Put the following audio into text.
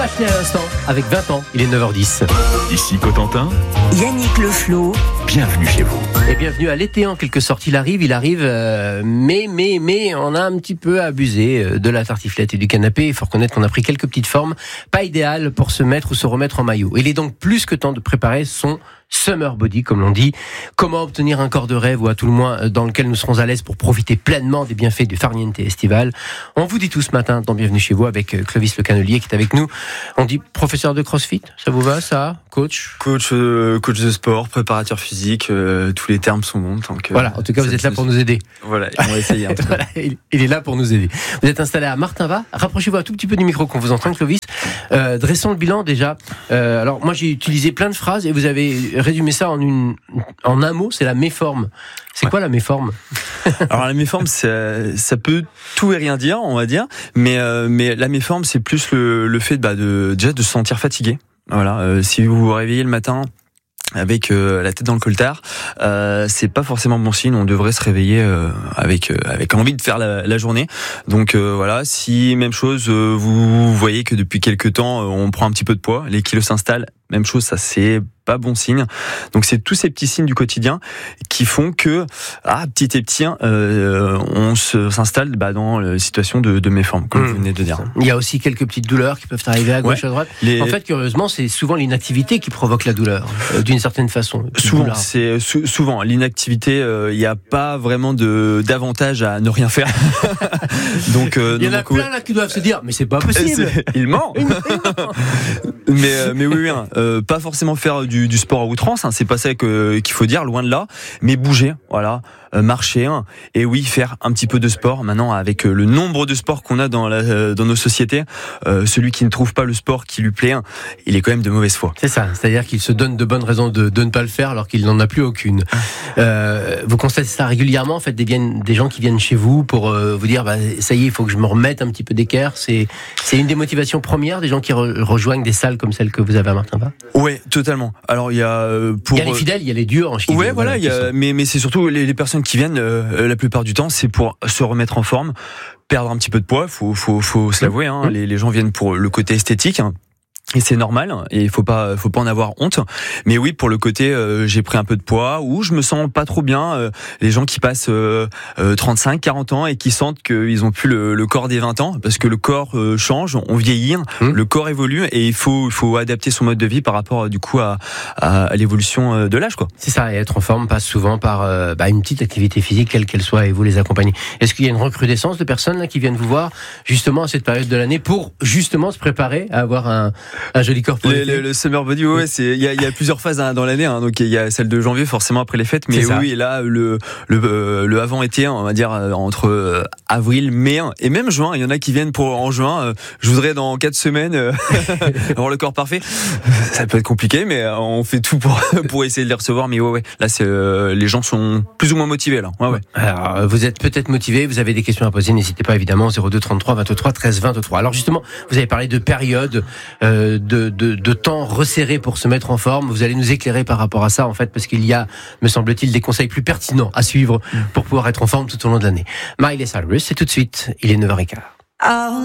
À l'instant, avec 20 ans, il est 9h10. Ici Cotentin, Yannick Le Floh, bienvenue chez vous. Et bienvenue à l'été en quelque sorte. Il arrive, mais on a un petit peu abusé de la tartiflette et du canapé. Il faut reconnaître qu'on a pris quelques petites formes, pas idéales pour se mettre ou se remettre en maillot. Il est donc plus que temps de préparer son summer body, comme l'on dit. Comment obtenir un corps de rêve, ou à tout le moins dans lequel nous serons à l'aise pour profiter pleinement des bienfaits du farniente estival. On vous dit tout ce matin dans Bienvenue chez vous avec Clovis Le Cannelier qui est avec nous. On dit professeur de CrossFit, ça vous va ça? Coach de sport, préparateur physique, tous les termes sont bons. Voilà, en tout cas vous êtes là pour nous aider. Voilà, on va essayer. Voilà, il est là pour nous aider. Vous êtes installé à Martinvat. Rapprochez-vous un tout petit peu du micro qu'on vous entend, Clovis. Dressons le bilan déjà. Alors moi j'ai utilisé plein de phrases et vous avez résumé ça en un mot, c'est la méforme. C'est quoi la méforme? Alors la méforme, ça peut tout et rien dire, on va dire, mais la méforme, c'est plus le fait déjà de se sentir fatigué. Voilà, si vous vous réveillez le matin avec la tête dans le coltard, c'est pas forcément bon signe. On devrait se réveiller avec envie de faire la journée. Donc voilà, si même chose, vous voyez que depuis quelques temps on prend un petit peu de poids, les kilos s'installent, même chose, ça c'est pas bon signe. Donc c'est tous ces petits signes du quotidien qui font que petit à petit on s'installe dans la situation de méforme, comme vous venez de dire. Il y a aussi quelques petites douleurs qui peuvent arriver à gauche, à droite. En fait, curieusement, c'est souvent l'inactivité qui provoque la douleur, d'une certaine façon. Souvent, c'est souvent l'inactivité. Il n'y a pas vraiment d'avantage à ne rien faire. Donc il y en a plein là qui doivent se dire, mais c'est pas possible. Il ment. Mais oui, pas forcément faire du sport à outrance, c'est pas ça qu'il faut dire, loin de là, mais bouger, voilà, marcher, et oui, faire un petit peu de sport. Maintenant, avec le nombre de sports qu'on a dans nos sociétés, celui qui ne trouve pas le sport qui lui plaît, il est quand même de mauvaise foi. C'est ça, c'est-à-dire qu'il se donne de bonnes raisons de ne pas le faire alors qu'il n'en a plus aucune. Vous constatez ça régulièrement, en fait, des gens qui viennent chez vous pour vous dire, ça y est, il faut que je me remette un petit peu d'équerre. C'est une des motivations premières des gens qui rejoignent des salles comme celle que vous avez à Martinvat? Ouais, totalement. Alors il y a il y a les fidèles, il y a les durs. Ouais, voilà, mais c'est surtout les personnes qui viennent la plupart du temps, c'est pour se remettre en forme, perdre un petit peu de poids, faut se l'avouer, les gens viennent pour le côté esthétique. Et c'est normal, et il faut pas en avoir honte. Mais oui, pour le côté, j'ai pris un peu de poids, ou je me sens pas trop bien. Les gens qui passent 35, 40 ans et qui sentent qu'ils ont plus le corps des 20 ans, parce que le corps change, on vieillit, le corps évolue, et il faut adapter son mode de vie par rapport du coup à l'évolution de l'âge, quoi. C'est ça, et être en forme passe souvent par une petite activité physique, quelle qu'elle soit, et vous les accompagnez. Est-ce qu'il y a une recrudescence de personnes là qui viennent vous voir justement à cette période de l'année pour justement se préparer à avoir un joli corps pour le summer body? Il y a plusieurs phases dans l'année, donc il y a celle de janvier forcément après les fêtes, mais oui, là le avant-été, on va dire entre avril, mai et même juin, il y en a qui viennent en juin. Je voudrais dans 4 semaines avoir le corps parfait. Ça peut être compliqué, mais on fait tout pour essayer de les recevoir. Mais là c'est les gens sont plus ou moins motivés là. Alors vous êtes peut-être motivés, vous avez des questions à poser, n'hésitez pas évidemment 02 33 23 13 23. Alors justement, vous avez parlé de période, de temps resserré pour se mettre en forme. Vous allez nous éclairer par rapport à ça, en fait, parce qu'il y a, me semble-t-il, des conseils plus pertinents à suivre pour pouvoir être en forme tout au long de l'année. Miley Cyrus, c'est tout de suite, il est 9h15.